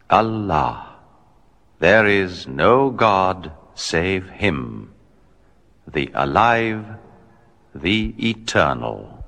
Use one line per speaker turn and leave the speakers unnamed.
Allah. There is no God save Him, the Alive, the Eternal.